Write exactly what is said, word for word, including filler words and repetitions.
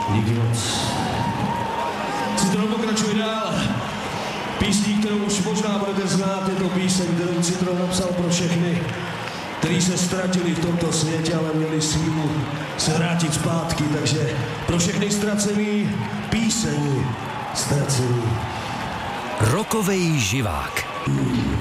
Díky moc. Citron pokračuje dál. Písní, kterou už možná budete znát, je to píseň, kterou Citron napsal pro všechny, kteří se ztratili v tomto světě, ale měli sílu se vrátit zpátky, takže pro všechny ztracený píseň Ztracený. Rockovej živák.